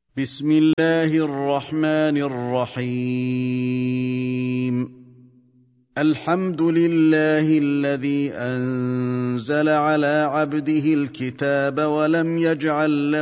بسم الله الرحمن الرحيم الحمد لله الذي أنزل على عبده الكتاب ولم يجعل له